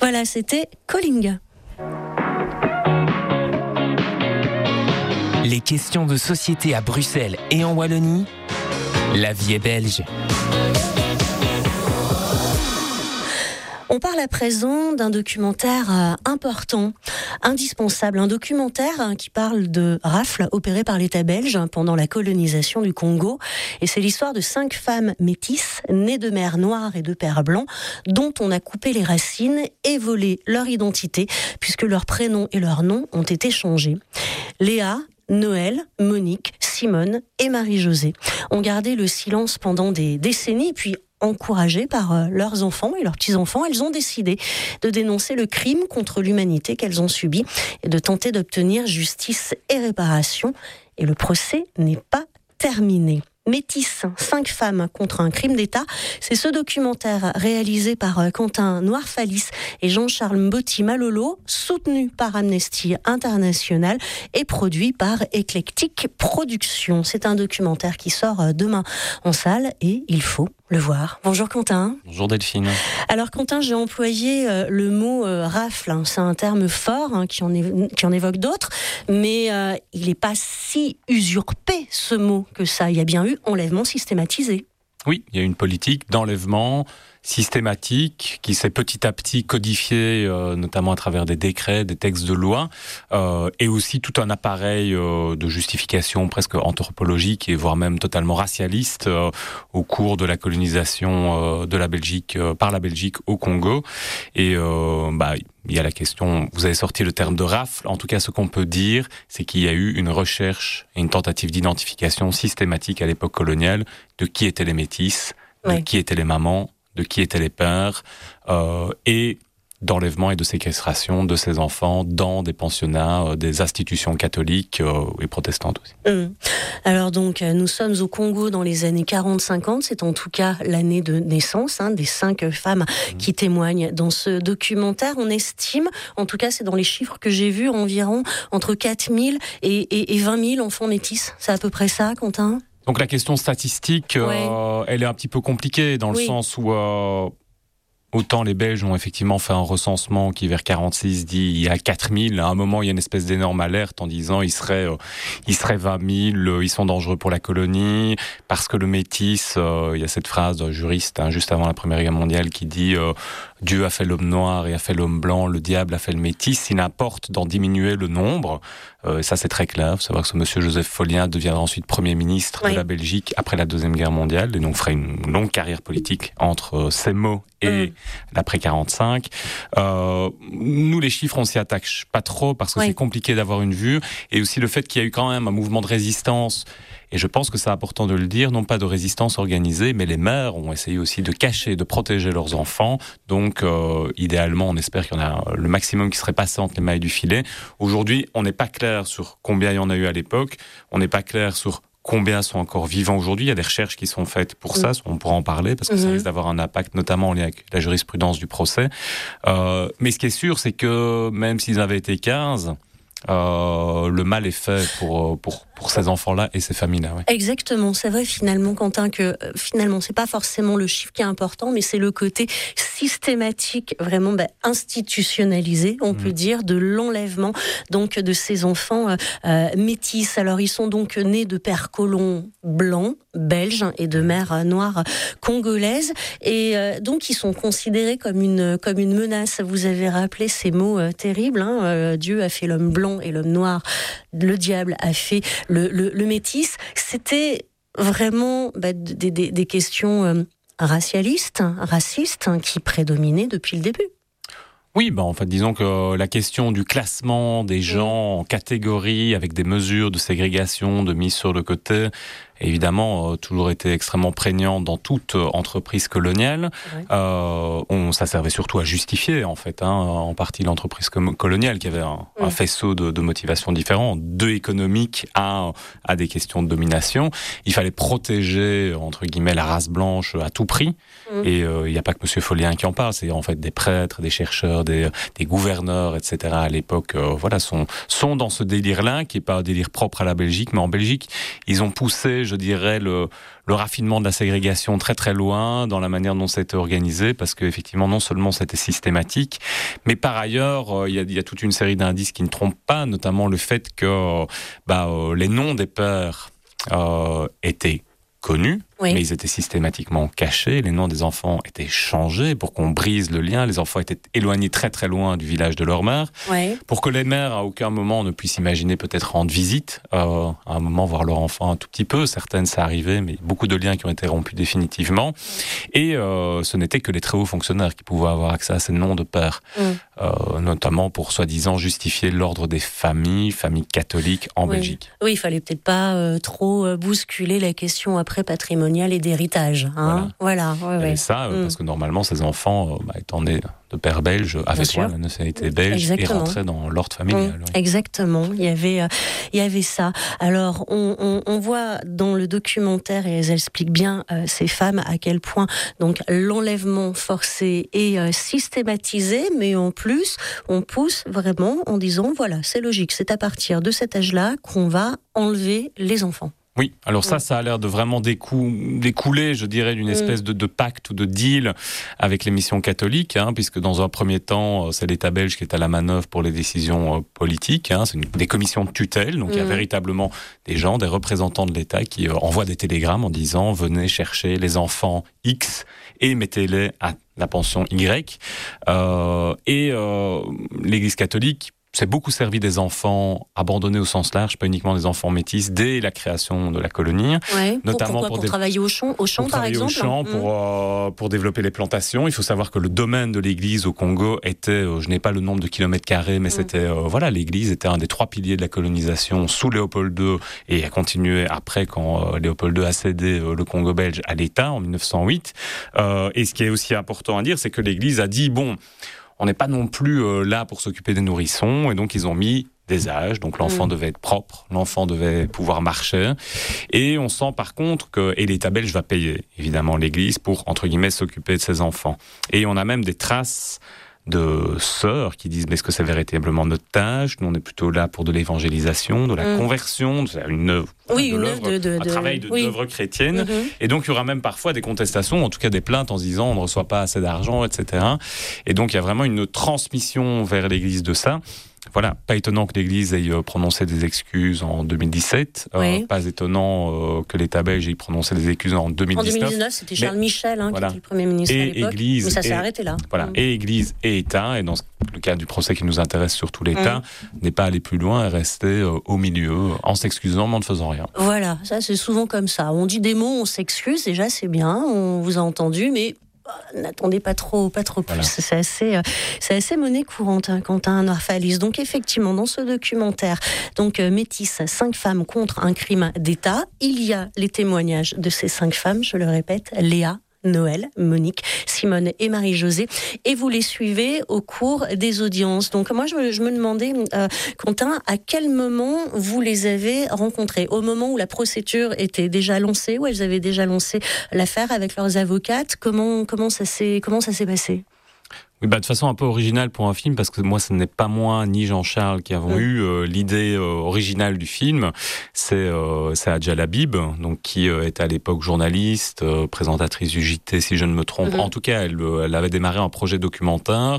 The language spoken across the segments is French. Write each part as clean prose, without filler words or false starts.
Voilà, c'était Calling. Les questions de société à Bruxelles et en Wallonie, la vie est belge. On parle à présent d'un documentaire important, indispensable, un documentaire qui parle de rafles opérées par l'État belge pendant la colonisation du Congo. Et c'est l'histoire de 5 femmes métisses, nées de mères noires et de pères blancs, dont on a coupé les racines et volé leur identité, puisque leurs prénoms et leurs noms ont été changés. Léa, Noël, Monique, Simone et Marie-Josée ont gardé le silence pendant des décennies, puis encouragées par leurs enfants et leurs petits-enfants, elles ont décidé de dénoncer le crime contre l'humanité qu'elles ont subi et de tenter d'obtenir justice et réparation. Et le procès n'est pas terminé. Métis, 5 femmes contre un crime d'État. C'est ce documentaire réalisé par Quentin Noirfalis et Jean-Charles Mbotti-Malolo, soutenu par Amnesty International et produit par Eclectic Productions. C'est un documentaire qui sort demain en salle et il faut le voir. Bonjour Quentin. Bonjour Delphine. Alors Quentin, j'ai employé le mot rafle. C'est un terme fort qui en évoque d'autres, mais il n'est pas si usurpé ce mot que ça. Il y a bien eu enlèvement systématisé. Oui, il y a une politique d'enlèvement systématique qui s'est petit à petit codifiée, notamment à travers des décrets, des textes de loi, et aussi tout un appareil de justification presque anthropologique et voire même totalement racialiste au cours de la colonisation de la Belgique par la Belgique au Congo. Et il y a la question, vous avez sorti le terme de rafle, en tout cas ce qu'on peut dire, c'est qu'il y a eu une recherche et une tentative d'identification systématique à l'époque coloniale de qui étaient les métis, de qui étaient les mamans, de qui étaient les pères, et d'enlèvement et de séquestration de ces enfants dans des pensionnats, des institutions catholiques et protestantes aussi. Alors donc, nous sommes au Congo dans les années 40-50, c'est en tout cas l'année de naissance des 5 femmes qui témoignent dans ce documentaire. On estime, en tout cas c'est dans les chiffres que j'ai vus, environ entre 4 000 et 20 000 enfants métis. C'est à peu près ça, Quentin ? Donc la question statistique, elle est un petit peu compliquée dans le sens où autant les Belges ont effectivement fait un recensement qui vers 46 dit il y a 4000. À un moment il y a une espèce d'énorme alerte en disant il serait 20 000, ils sont dangereux pour la colonie parce que le métis, il y a cette phrase d'un juriste juste avant la Première Guerre mondiale qui dit Dieu a fait l'homme noir et a fait l'homme blanc, le diable a fait le métis, il importe d'en diminuer le nombre. Ça c'est très clair, il faut savoir que ce monsieur Joseph Follien deviendra ensuite Premier ministre de la Belgique après la Deuxième Guerre mondiale et donc fera une longue carrière politique entre ces mots et l'après 45. Nous les chiffres on s'y attache pas trop parce que c'est compliqué d'avoir une vue et aussi le fait qu'il y a eu quand même un mouvement de résistance. Et je pense que c'est important de le dire, non pas de résistance organisée, mais les mères ont essayé aussi de cacher, de protéger leurs enfants. Donc, idéalement, on espère qu'il y en a le maximum qui serait passé entre les mailles du filet. Aujourd'hui, on n'est pas clair sur combien il y en a eu à l'époque. On n'est pas clair sur combien sont encore vivants aujourd'hui. Il y a des recherches qui sont faites pour ça. On pourra en parler parce que ça risque d'avoir un impact, notamment en lien avec la jurisprudence du procès. Mais ce qui est sûr, c'est que même s'ils avaient été 15... le mal est fait pour ces enfants-là et ces familles-là. Exactement, c'est vrai finalement, Quentin, que finalement c'est pas forcément le chiffre qui est important, mais c'est le côté systématique, vraiment institutionnalisé, on peut dire, de l'enlèvement donc de ces enfants métis. Alors ils sont donc nés de pères colons blancs, belges et de mères noires congolaises, et donc ils sont considérés comme une menace. Vous avez rappelé ces mots terribles, Dieu a fait l'homme blanc et l'homme noir, le diable a fait le métis. C'était vraiment des questions racistes qui prédominaient depuis le début. Oui, en fait, disons que la question du classement des gens en catégories avec des mesures de ségrégation, de mise sur le côté, évidemment, toujours été extrêmement prégnante dans toute entreprise coloniale. Ça servait surtout à justifier, en fait, en partie l'entreprise coloniale, qui avait un faisceau de motivations différentes, de économiques à des questions de domination. Il fallait protéger, entre guillemets, la race blanche à tout prix. Et il n'y a pas que M. Follien qui en parle, c'est en fait des prêtres, des chercheurs, des gouverneurs, etc. à l'époque, sont dans ce délire-là, qui n'est pas un délire propre à la Belgique, mais en Belgique, ils ont poussé, je dirais, le raffinement de la ségrégation très très loin dans la manière dont c'était organisé, parce qu'effectivement, non seulement c'était systématique, mais par ailleurs, il y a toute une série d'indices qui ne trompent pas, notamment le fait que les noms des pères étaient connus, mais ils étaient systématiquement cachés. Les noms des enfants étaient changés pour qu'on brise le lien. Les enfants étaient éloignés très très loin du village de leur mère, pour que les mères à aucun moment ne puissent imaginer peut-être rendre visite, à un moment voir leur enfant un tout petit peu. Certaines ça arrivait, mais beaucoup de liens qui ont été rompus définitivement. Et ce n'était que les très hauts fonctionnaires qui pouvaient avoir accès à ces noms de pères, notamment pour soi-disant justifier l'ordre des familles catholiques en Belgique. Oui, il fallait peut-être pas trop bousculer la question après patrimoniale et d'héritage. Voilà. Et ça, parce que normalement, ces enfants, étant nés de pères belges, avaient la nationalité belge et rentraient dans l'ordre familial. Exactement, il y avait ça. Alors, on voit dans le documentaire, et elles expliquent bien, ces femmes, à quel point donc l'enlèvement forcé est systématisé, mais en plus, on pousse vraiment en disant, voilà, c'est logique, c'est à partir de cet âge-là qu'on va enlever les enfants. Oui, alors ça a l'air de vraiment découler, je dirais, d'une espèce de pacte ou de deal avec les missions catholiques, puisque dans un premier temps, c'est l'État belge qui est à la manœuvre pour les décisions politiques. C'est des commissions de tutelle, donc il y a véritablement des gens, des représentants de l'État qui envoient des télégrammes en disant « Venez chercher les enfants X et mettez-les à la pension Y ». L'Église catholique s'est beaucoup servi des enfants abandonnés au sens large, pas uniquement des enfants métis, dès la création de la colonie. Notamment pour travailler au champ par exemple. Pour développer les plantations. Il faut savoir que le domaine de l'église au Congo était, je n'ai pas le nombre de kilomètres carrés, mais c'était, l'église était un des 3 piliers de la colonisation sous Léopold II et a continué après quand Léopold II a cédé le Congo belge à l'État en 1908. Et ce qui est aussi important à dire, c'est que l'église a dit, on n'est pas non plus là pour s'occuper des nourrissons, et donc ils ont mis des âges, donc l'enfant devait être propre, l'enfant devait pouvoir marcher, et on sent par contre que, et l'État belge va payer évidemment l'église pour, entre guillemets, s'occuper de ses enfants. Et on a même des traces de sœurs qui disent, mais est-ce que c'est véritablement notre tâche? Nous, on est plutôt là pour de l'évangélisation, de la conversion, une œuvre, un travail d'œuvre chrétienne. Et donc, il y aura même parfois des contestations, en tout cas des plaintes en se disant, on ne reçoit pas assez d'argent, etc. Et donc, il y a vraiment une transmission vers l'Église de ça. Voilà, pas étonnant que l'Église ait prononcé des excuses en 2017. Pas étonnant que l'État belge ait prononcé des excuses en 2019. En 2019, c'était Charles Michel qui était le Premier ministre à l'époque. Mais ça s'est arrêté là. Et Église et État, et dans le cas du procès qui nous intéresse surtout l'État, n'est pas allé plus loin et resté au milieu, en s'excusant mais en ne faisant rien. Voilà, ça c'est souvent comme ça. On dit des mots, on s'excuse, déjà c'est bien, on vous a entendu, mais n'attendez pas trop plus. Voilà. C'est assez monnaie courante quand un orphalise. Donc effectivement, dans ce documentaire, Métis, 5 femmes contre un crime d'État, il y a les témoignages de ces 5 femmes, je le répète, Léa, Noël, Monique, Simone et Marie-Josée, et vous les suivez au cours des audiences. Donc moi je me demandais, Quentin, à quel moment vous les avez rencontrées? Au moment où la procédure était déjà lancée, où elles avaient déjà lancé l'affaire avec leurs avocates? Comment ça s'est passé? Oui, de façon un peu originale pour un film, parce que moi, ce n'est pas moi ni Jean-Charles qui avons eu l'idée originale du film. C'est Adja Labib, donc qui était à l'époque journaliste, présentatrice du JT, si je ne me trompe. En tout cas, elle avait démarré un projet documentaire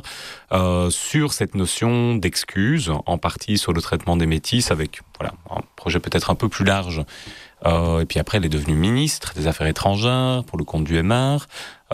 sur cette notion d'excuse, en partie sur le traitement des métis, avec un projet peut-être un peu plus large. Et puis après, elle est devenue ministre des Affaires étrangères pour le compte du MR.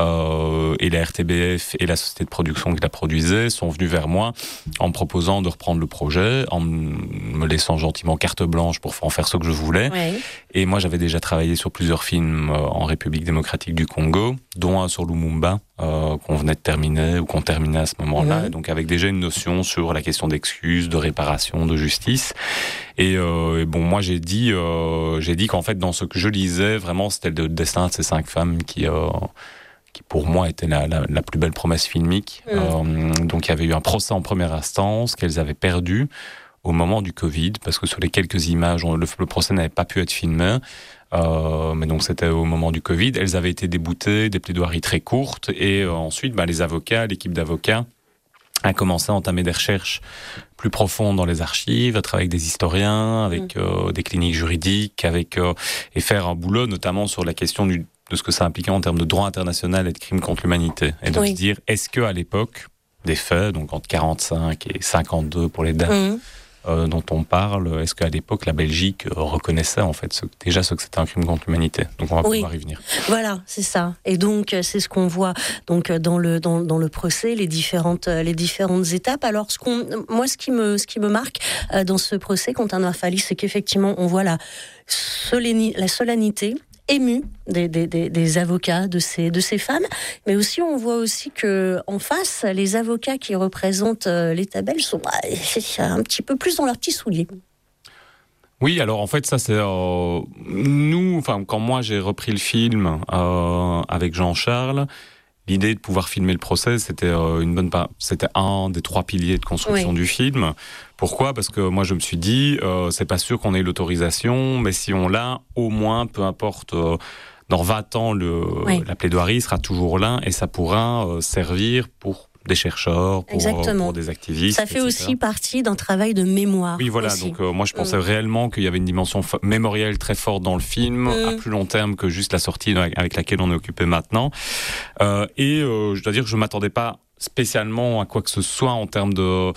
Et la RTBF et la société de production qui la produisait sont venus vers moi en me proposant de reprendre le projet, en me laissant gentiment carte blanche pour en faire ce que je voulais. Et moi, j'avais déjà travaillé sur plusieurs films en République démocratique du Congo, dont un sur Lumumba, qu'on venait de terminer, ou qu'on terminait à ce moment-là. Et donc avec déjà une notion sur la question d'excuses, de réparation, de justice. Et moi, j'ai dit qu'en fait, dans ce que je lisais, vraiment, c'était le destin de ces 5 femmes qui pour moi était la plus belle promesse filmique. Donc il y avait eu un procès en première instance qu'elles avaient perdu au moment du Covid, parce que sur les quelques images, le procès n'avait pas pu être filmé. Mais donc c'était au moment du Covid. Elles avaient été déboutées, des plaidoiries très courtes, et ensuite les avocats, l'équipe d'avocats a commencé à entamer des recherches plus profondes dans les archives, à travailler avec des historiens, avec des cliniques juridiques, et faire un boulot notamment sur la question de ce que ça impliquait en termes de droit international et de crimes contre l'humanité. Et de se dire, est-ce qu'à l'époque des faits, donc entre 45 et 52 pour les dates dont on parle, est-ce qu'à l'époque la Belgique reconnaissait en fait déjà ce que c'était un crime contre l'humanité? Donc on va pouvoir y venir. Voilà, c'est ça. Et donc c'est ce qu'on voit donc dans le procès, les différentes étapes. Alors ce qui me marque dans ce procès contre Anwar Falli, c'est qu'effectivement on voit la solennité ému des avocats de ces femmes, mais aussi on voit aussi que en face les avocats qui représentent l'État belge sont un petit peu plus dans leurs petits souliers. Oui, alors en fait ça c'est quand moi j'ai repris le film avec Jean-Charles, l'idée de pouvoir filmer le procès, c'était c'était un des 3 piliers de construction du film. Pourquoi ? Parce que moi je me suis dit, c'est pas sûr qu'on ait l'autorisation, mais si on l'a, au moins, peu importe, dans 20 ans, la plaidoirie sera toujours là et ça pourra servir pour des chercheurs, pour des activistes. Ça fait etc. aussi partie d'un travail de mémoire. Oui, voilà. Aussi. Donc moi, je pensais réellement qu'il y avait une dimension mémorielle très forte dans le film, à plus long terme que juste la sortie avec laquelle on est occupé maintenant. Je dois dire que je m'attendais pas spécialement à quoi que ce soit en termes de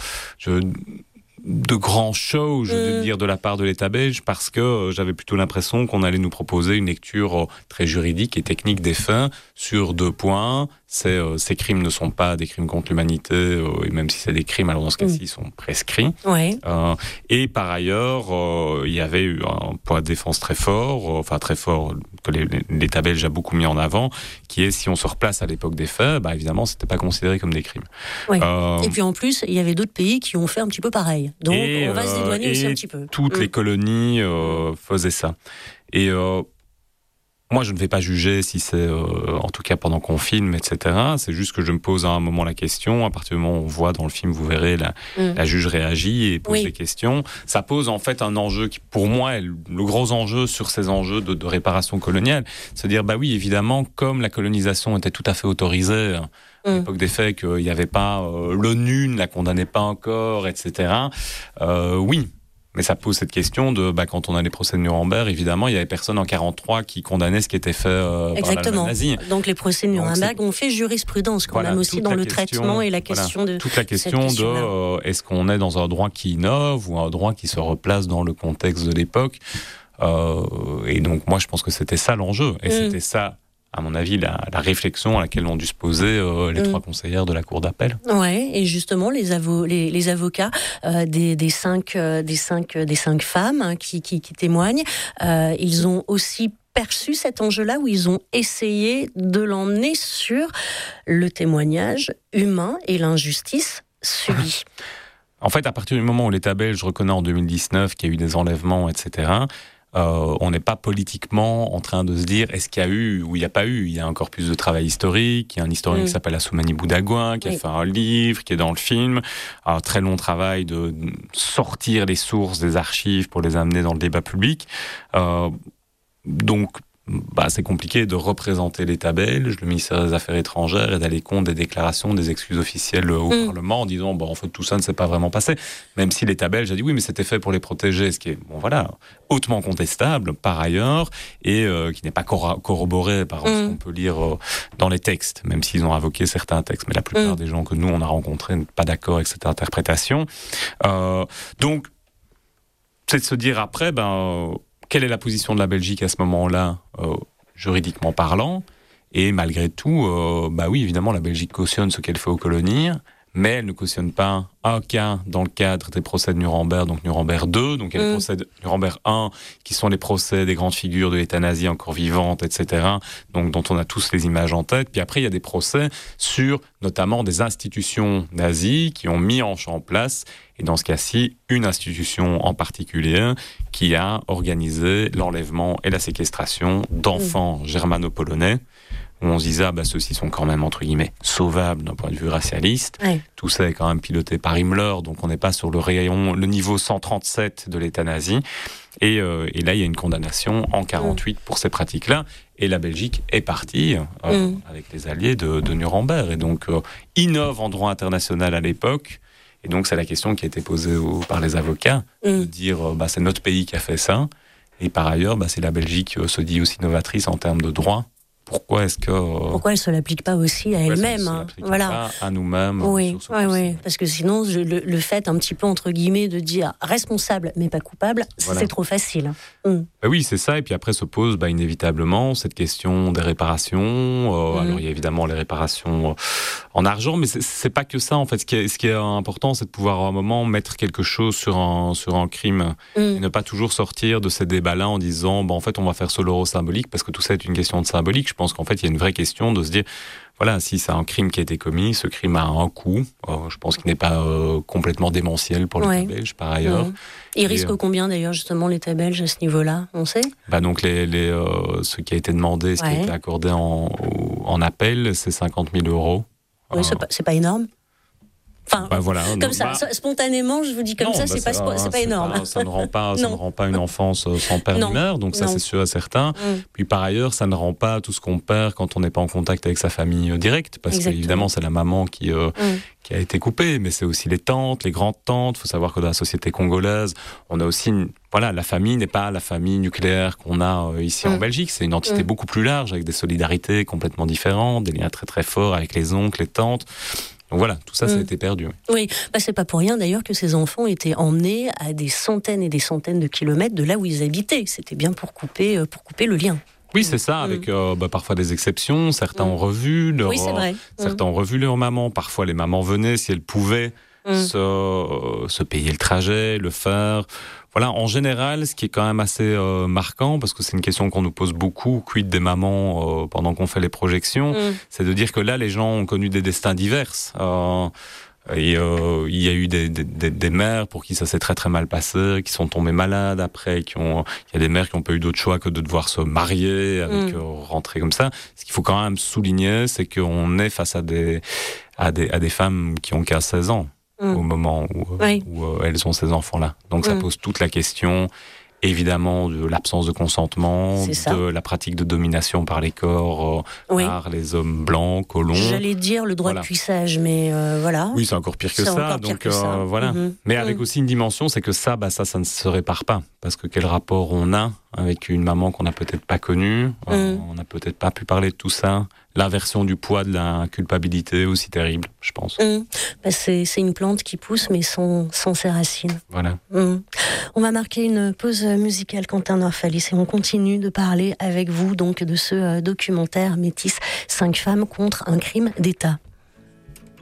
grands shows, je veux dire, de la part de l'État belge, parce que j'avais plutôt l'impression qu'on allait nous proposer une lecture très juridique et technique des faits sur 2 points. Ces crimes ne sont pas des crimes contre l'humanité, et même si c'est des crimes, alors dans ce cas-ci, ils sont prescrits. Et par ailleurs, il y avait eu un point de défense très fort, que l'État belge a beaucoup mis en avant, qui est si on se replace à l'époque des faits, évidemment, c'était pas considéré comme des crimes. Et puis en plus, il y avait d'autres pays qui ont fait un petit peu pareil. Donc on va se dédouaner aussi un petit peu. Toutes les colonies faisaient ça. Et moi, je ne vais pas juger si c'est, en tout cas pendant qu'on filme, etc. C'est juste que je me pose à un moment la question. À partir du moment où on voit dans le film, vous verrez, la juge réagit et pose des questions. Ça pose en fait un enjeu qui, pour moi, est le gros enjeu sur ces enjeux de réparation coloniale. Se dire, oui, évidemment, comme la colonisation était tout à fait autorisée à l'époque des faits, qu'il n'y avait pas, l'ONU ne la condamnait pas encore, etc. Oui. Mais ça pose cette question de, quand on a les procès de Nuremberg, évidemment, il y avait personne en 1943 qui condamnait ce qui était fait par l'Allemagne nazie. Donc les procès de Nuremberg ont fait jurisprudence quand même aussi dans le traitement et la question de... Toute la question de est-ce qu'on est dans un droit qui innove ou un droit qui se replace dans le contexte de l'époque. Et donc moi, je pense que c'était ça l'enjeu. Et c'était ça, à mon avis, la réflexion à laquelle ont dû se poser les 3 conseillères de la cour d'appel. Ouais, et justement les avocats des 5 femmes qui témoignent, ils ont aussi perçu cet enjeu-là où ils ont essayé de l'emmener sur le témoignage humain et l'injustice subie. En fait, à partir du moment où l'État belge reconnaît en 2019 qu'il y a eu des enlèvements, etc., on n'est pas politiquement en train de se dire est-ce qu'il y a eu ou il n'y a pas eu. Il y a un corpus de travail historique, il y a un historien qui s'appelle Assoumani Boudagouin qui a fait un livre, qui est dans le film, un très long travail de sortir les sources des archives pour les amener dans le débat public. Donc c'est compliqué de représenter l'État belge, le ministère des Affaires étrangères et d'aller contre des déclarations, des excuses officielles au Parlement en disant en fait tout ça ne s'est pas vraiment passé, même si l'État belge a dit oui mais c'était fait pour les protéger, ce qui est hautement contestable par ailleurs et qui n'est pas corroboré par ce qu'on peut lire dans les textes, même s'ils ont invoqué certains textes, mais la plupart des gens que nous on a rencontrés n'étaient pas d'accord avec cette interprétation. Donc c'est de se dire après quelle est la position de la Belgique à ce moment-là, juridiquement parlant? Et malgré tout, oui, évidemment, la Belgique cautionne ce qu'elle fait aux colonies, mais elle ne cautionne pas un cas dans le cadre des procès de Nuremberg, donc Nuremberg 2, donc il y a les procès de Nuremberg 1, qui sont les procès des grandes figures de l'État nazi encore vivantes, etc., donc dont on a tous les images en tête. Puis après, il y a des procès sur notamment des institutions nazies qui ont mis en place, et dans ce cas-ci, une institution en particulier qui a organisé l'enlèvement et la séquestration d'enfants germano-polonais. où on se disait ceux-ci sont quand même entre guillemets sauvables d'un point de vue racialiste. Ouais. Tout ça est quand même piloté par Himmler, donc on n'est pas sur le niveau 137 de l'État nazi. Et là, il y a une condamnation en 48 pour ces pratiques-là. Et la Belgique est partie avec les alliés de Nuremberg. Et donc, innove en droit international à l'époque. Et donc, c'est la question qui a été posée par les avocats, de dire c'est notre pays qui a fait ça. Et par ailleurs, c'est la Belgique se dit aussi novatrice en termes de droit. Pourquoi elle ne se l'applique pas aussi à elle-même, pas à nous-mêmes. Oui, parce que sinon, le fait un petit peu entre guillemets de dire responsable mais pas coupable, c'est trop facile. Oui, c'est ça. Et puis après se pose inévitablement cette question des réparations. Alors il y a évidemment les réparations en argent, mais c'est pas que ça en fait. Ce qui est important, c'est de pouvoir à un moment mettre quelque chose sur un crime et ne pas toujours sortir de ces débats-là en disant en fait on va faire sur l'euro symbolique parce que tout ça est une question de symbolique. Je pense qu'en fait, il y a une vraie question de se dire, voilà, si c'est un crime qui a été commis, ce crime a un coût. Je pense qu'il n'est pas complètement démentiel pour l'État belge, par ailleurs. Il risque combien, d'ailleurs, justement, l'État belge à ce niveau-là, on sait ? Donc, ce qui a été demandé, ce qui a été accordé en appel, c'est 50 000 €. Oui, c'est pas énorme. Enfin, spontanément, je vous dis comme c'est pas énorme. Ça ne rend pas une enfance sans père ni mère, donc ça c'est sûr et certain. Puis par ailleurs, ça ne rend pas tout ce qu'on perd quand on n'est pas en contact avec sa famille directe, parce qu'évidemment c'est la maman qui a été coupée, mais c'est aussi les tantes, les grandes-tantes. Il faut savoir que dans la société congolaise, on a aussi la famille n'est pas la famille nucléaire qu'on a ici en Belgique. C'est une entité beaucoup plus large, avec des solidarités complètement différentes, des liens très très forts avec les oncles, les tantes. Donc voilà, tout ça, ça a été perdu. Oui, c'est pas pour rien d'ailleurs que ces enfants étaient emmenés à des centaines et des centaines de kilomètres de là où ils habitaient. C'était bien pour couper le lien. Oui, c'est ça, avec parfois des exceptions. Certains ont revu certains ont revu leur maman. Parfois, les mamans venaient si elles pouvaient se payer le trajet, le faire. Voilà, en général, ce qui est quand même assez marquant, parce que c'est une question qu'on nous pose beaucoup, quid des mamans pendant qu'on fait les projections, c'est de dire que là, les gens ont connu des destins divers. Il y a eu des mères pour qui ça s'est très très mal passé, qui sont tombées malades après, il y a des mères qui n'ont pas eu d'autre choix que de devoir se marier, avec rentrer comme ça. Ce qu'il faut quand même souligner, c'est qu'on est face à des femmes qui ont qu'à 16 ans. Au moment où elles ont ces enfants-là. Donc ça pose toute la question, évidemment, de l'absence de consentement, de la pratique de domination par les corps, par les hommes blancs, colons. J'allais dire le droit de cuissage, mais voilà. Oui, c'est encore pire que ça. Donc voilà. Mais avec aussi une dimension, c'est que ça ne se répare pas. Parce que quel rapport on a avec une maman qu'on n'a peut-être pas connue, on n'a peut-être pas pu parler de tout ça. L'inversion du poids de la culpabilité aussi terrible, je pense. C'est une plante qui pousse, mais sans ses racines. Voilà. On va marquer une pause musicale, Quentin Norfalis, et on continue de parler avec vous donc de ce documentaire Métis, 5 femmes contre un crime d'État.